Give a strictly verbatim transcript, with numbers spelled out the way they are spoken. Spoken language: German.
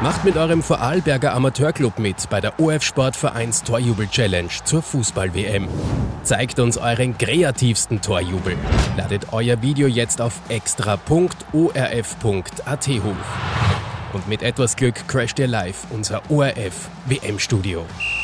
Macht mit eurem Vorarlberger Amateurclub mit bei der O F Sportvereins Torjubel-Challenge zur Fußball-W M. Zeigt uns euren kreativsten Torjubel. Ladet euer Video jetzt auf extra punkt o r f punkt a t hoch. Und mit etwas Glück crasht ihr live unser O R F W M-Studio.